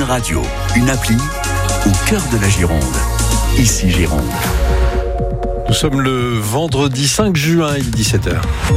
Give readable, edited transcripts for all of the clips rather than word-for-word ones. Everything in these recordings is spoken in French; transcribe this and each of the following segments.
Radio, une appli au cœur de la Gironde. Ici Gironde. Nous sommes le vendredi 5 juin, il est 17h.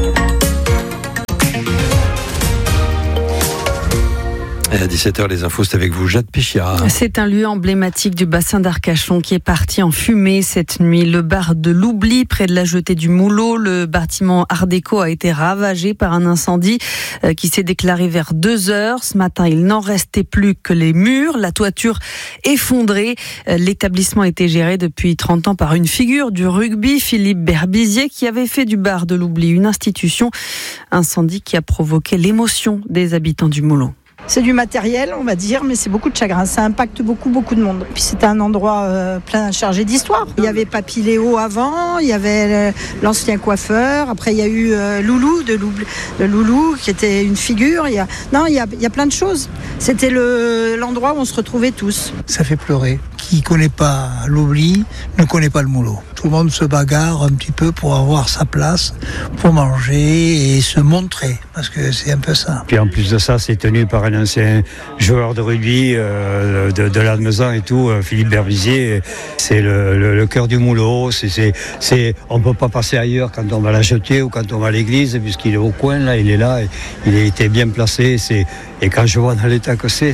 Et à 17h, les infos, c'est avec vous, Jade Péchiard. C'est un lieu emblématique du bassin d'Arcachon qui est parti en fumée cette nuit. Le bar de l'Oubli, près de la jetée du Moulot. Le bâtiment Art déco a été ravagé par un incendie qui s'est déclaré vers 2h. Ce matin, il n'en restait plus que les murs, la toiture effondrée. L'établissement était géré depuis 30 ans par une figure du rugby, Philippe Berbizier, qui avait fait du bar de l'Oubli une institution. Incendie qui a provoqué l'émotion des habitants du Moulot. C'est du matériel, on va dire, mais c'est beaucoup de chagrin. Ça impacte beaucoup de monde. Puis c'était un endroit plein chargé d'histoire. Il y avait Papy Léo avant, il y avait l'ancien coiffeur. Après, il y a eu Loulou de Loulou, qui était une figure. Il y a plein de choses. C'était l'endroit où on se retrouvait tous. Ça fait pleurer. Qui ne connaît pas l'Oubli ne connaît pas le Moulot. Tout le monde se bagarre un petit peu pour avoir sa place, pour manger et se montrer, parce que c'est un peu ça. Puis en plus de ça, c'est tenu par un ancien joueur de rugby de l'Almezan et tout, Philippe Berbizier. C'est le cœur du Moulot. On ne peut pas passer ailleurs quand on va à la Jetée ou quand on va à l'église, puisqu'il est au coin, là, il est là, il a été bien placé. Et quand je vois dans l'état que c'est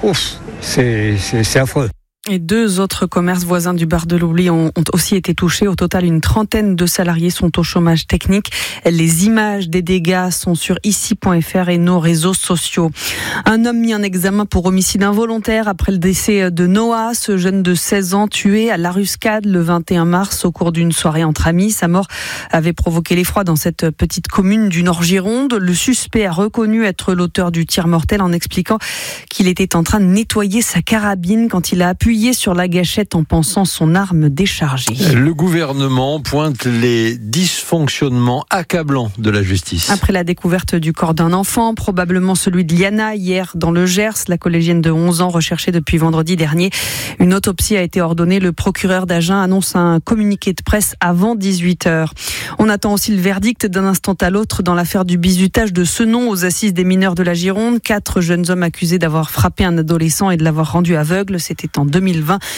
affreux. Et 2 autres commerces voisins du bar de l'Oubli ont aussi été touchés. Au total, une trentaine de salariés sont au chômage technique. Les images des dégâts sont sur ici.fr et nos réseaux sociaux. Un homme mis en examen pour homicide involontaire après le décès de Noah, ce jeune de 16 ans tué à l'Aruscade le 21 mars au cours d'une soirée entre amis. Sa mort avait provoqué l'effroi dans cette petite commune du Nord-Gironde. Le suspect a reconnu être l'auteur du tir mortel en expliquant qu'il était en train de nettoyer sa carabine quand il a appuyé sur la gâchette en pensant son arme déchargée. Le gouvernement pointe les dysfonctionnements accablants de la justice. Après la découverte du corps d'un enfant, probablement celui de Liana, hier dans le Gers, la collégienne de 11 ans recherchée depuis vendredi dernier. Une autopsie a été ordonnée. Le procureur d'Agen annonce un communiqué de presse avant 18h. On attend aussi le verdict d'un instant à l'autre dans l'affaire du bizutage de Senon aux assises des mineurs de la Gironde. 4 jeunes hommes accusés d'avoir frappé un adolescent et de l'avoir rendu aveugle. C'était en 2020.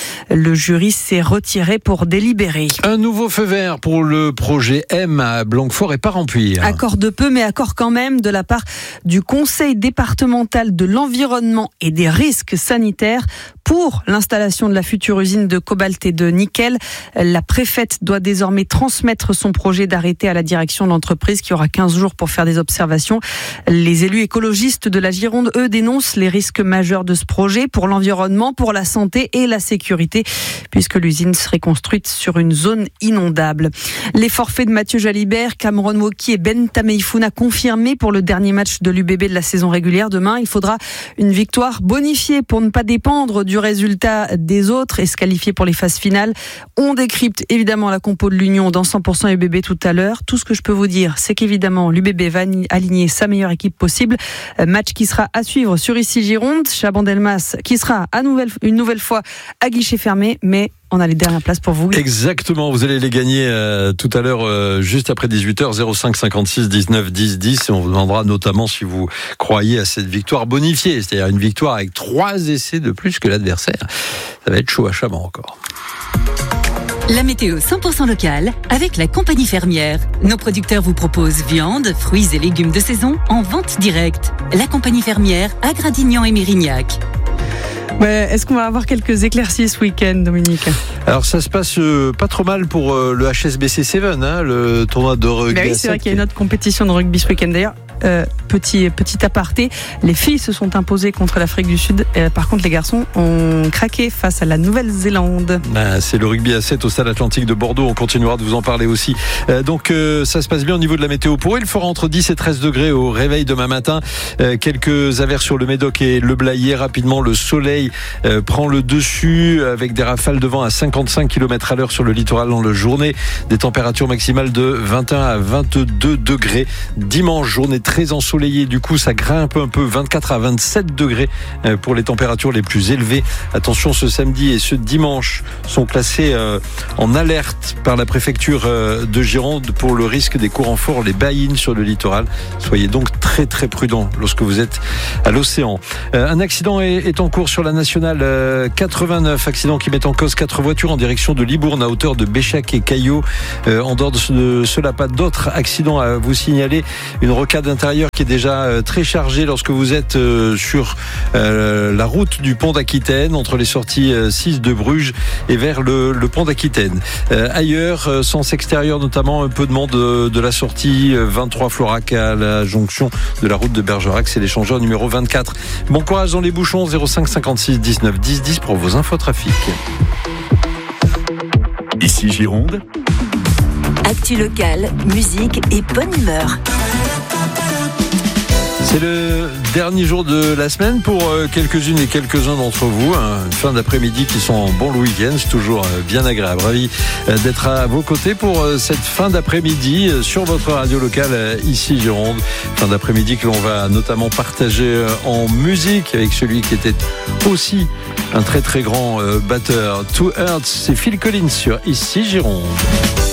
Le jury s'est retiré pour délibérer. Un nouveau feu vert pour le projet M à Blanquefort et Parempuire. Accord de peu, mais accord quand même de la part du Conseil départemental de l'environnement et des risques sanitaires pour l'installation de la future usine de cobalt et de nickel. La préfète doit désormais transmettre son projet d'arrêté à la direction de l'entreprise qui aura 15 jours pour faire des observations. Les élus écologistes de la Gironde, eux, dénoncent les risques majeurs de ce projet pour l'environnement, pour la santé et la sécurité, puisque l'usine serait construite sur une zone inondable. Les forfaits de Mathieu Jalibert, Cameron Woki et Ben Tameifuna confirmés pour le dernier match de l'UBB de la saison régulière. Demain, il faudra une victoire bonifiée pour ne pas dépendre du résultat des autres et se qualifier pour les phases finales. On décrypte évidemment la compo de l'Union dans 100% UBB tout à l'heure. Tout ce que je peux vous dire, c'est qu'évidemment l'UBB va aligner sa meilleure équipe possible. Match qui sera à suivre sur Ici Gironde. Chabandelmas qui sera une nouvelle fois à guichet fermé, mais on a les dernières places pour vous. Exactement, vous allez les gagner tout à l'heure, juste après 18h, 05 56 19 10 10. Et on vous demandera notamment si vous croyez à cette victoire bonifiée, c'est-à-dire une victoire avec 3 essais de plus que l'adversaire. Ça va être chaud à Chaban encore. La météo 100% locale avec la compagnie fermière. Nos producteurs vous proposent viande, fruits et légumes de saison en vente directe. La compagnie fermière à Gradignan et Mérignac. Ouais, est-ce qu'on va avoir quelques éclaircies ce week-end, Dominique ? Alors ça se passe pas trop mal pour le HSBC 7, le tournoi de rugby. Oui, c'est vrai qu'il y a une autre compétition de rugby ce week-end d'ailleurs. Petit aparté, les filles se sont imposées contre l'Afrique du Sud. Par contre, les garçons ont craqué face à la Nouvelle-Zélande. C'est le rugby à 7 au Stade Atlantique de Bordeaux. On continuera de vous en parler aussi. Donc, ça se passe bien au niveau de la météo pour eux. Il fera entre 10 et 13 degrés au réveil demain matin. Quelques averses sur le Médoc et le Blayais. Rapidement, le soleil prend le dessus avec des rafales de vent à 55 km à l'heure sur le littoral dans la journée. Des températures maximales de 21 à 22 degrés. Dimanche, journée très ensoleillé. Du coup, ça grimpe un peu, 24 à 27 degrés pour les températures les plus élevées. Attention, ce samedi et ce dimanche sont classés en alerte par la préfecture de Gironde pour le risque des courants forts, les baïnes sur le littoral. Soyez donc très très prudents lorsque vous êtes à l'océan. Un accident est en cours sur la nationale 89, accident qui met en cause 4 voitures en direction de Libourne à hauteur de Béchac et Caillot. En dehors de cela, pas d'autres accidents à vous signaler. Une rocade intérieure qui est déjà très chargée lorsque vous êtes sur la route du pont d'Aquitaine, entre les sorties 6 de Bruges et vers le pont d'Aquitaine. Ailleurs, sens extérieur notamment, un peu de monde de la sortie 23 Florac à la jonction de la route de Bergerac. C'est l'échangeur numéro 24. Bon courage dans les bouchons, 05 56 19 10 10 pour vos infotrafics. Ici Gironde. Actu locale, musique et bonne humeur. C'est le dernier jour de la semaine pour quelques-unes et quelques-uns d'entre vous. Une fin d'après-midi qui sont bon le week-end, c'est toujours bien agréable. Ravi d'être à vos côtés pour cette fin d'après-midi sur votre radio locale ici Gironde. Fin d'après-midi que l'on va notamment partager en musique avec celui qui était aussi un très très grand batteur. Two Hearts, c'est Phil Collins sur ici Gironde.